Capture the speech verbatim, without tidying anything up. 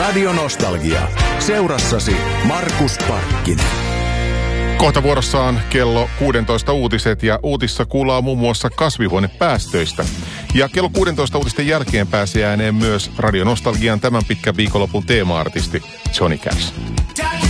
Radio Nostalgia. Seurassasi Markus Parkkinen. Kohta vuorossa on kello kuusitoista uutiset ja uutissa kuullaan muun muassa kasvihuonepäästöistä. Ja kello kuusitoista uutisten jälkeen pääsee ääneen myös Radio Nostalgian tämän pitkän viikonlopun teema-artisti Johnny Cash.